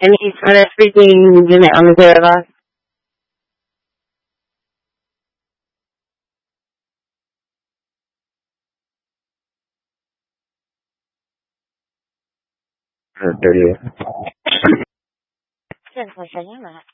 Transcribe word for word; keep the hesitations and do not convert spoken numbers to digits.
And he's got a freaking unit on the pair of us. thirty. 这是什么嘛？